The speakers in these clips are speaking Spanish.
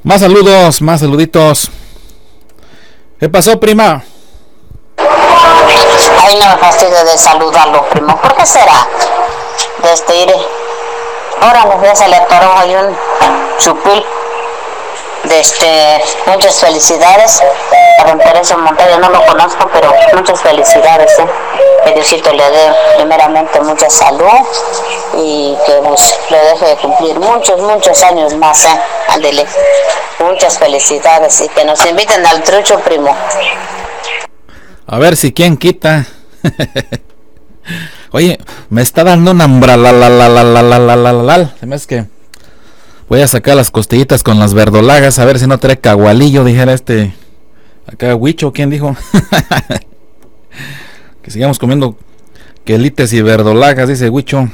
Más saludos, más saluditos. ¿Qué pasó, prima? Ay, no me fastidio de saludarlo, primo. ¿Por qué será? Iré. Ahora ya se le atoró ahí un chupil. Muchas felicidades a don Teresio Montoya. No lo conozco, pero muchas felicidades, que Diosito le dé primeramente mucha salud y que pues, le deje de cumplir muchos años más, ándele. Muchas felicidades y que nos inviten al trucho, primo. A ver si quién quita. Oye, me está dando una se me hace que voy a sacar las costillitas con las verdolagas, a ver si no trae cagualillo, dijera acá Huicho, ¿quién dijo? Que sigamos comiendo quelites y verdolagas, dice Huicho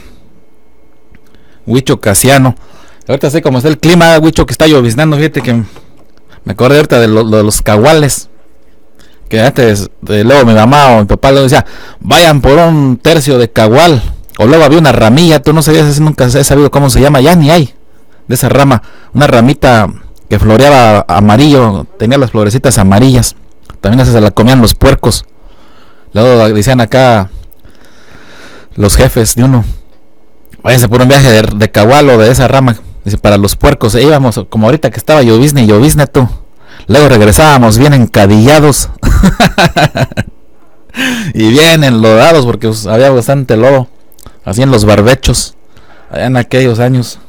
Casiano. Ahorita sé cómo está el clima, Huicho, que está lloviznando, fíjate que me acordé ahorita de los caguales. Que antes, luego mi mamá o mi papá le decía, vayan por un tercio de cagual. O luego había una ramilla, tú no sabías, nunca he sabido cómo se llama, ya ni hay de esa rama. Una ramita que floreaba amarillo, tenía las florecitas amarillas. También esa se la comían los puercos. Luego decían acá los jefes de uno, váyanse por un viaje de cagual o de esa rama. Dice, para los puercos, íbamos como ahorita que estaba llovizne tú. Luego regresábamos bien encadillados y bien enlodados porque pues, había bastante lodo, así en los barbechos, allá en aquellos años.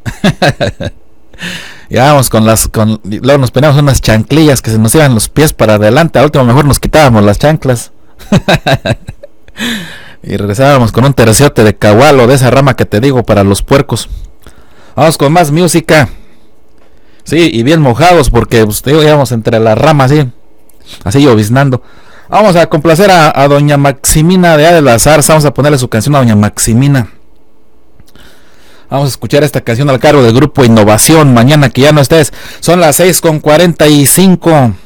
Llegábamos luego nos poníamos unas chanclillas que se nos iban los pies para adelante, al último mejor nos quitábamos las chanclas. Y regresábamos con un terciote de cagual o de esa rama que te digo para los puercos. Vamos con más música. Sí, y bien mojados porque pues, íbamos entre las ramas, así lloviznando. Vamos a complacer a doña Maximina de la Zarza. Vamos a ponerle su canción a doña Maximina. Vamos a escuchar esta canción al cargo del grupo Innovación. Mañana que ya no estés. Son las 6:45.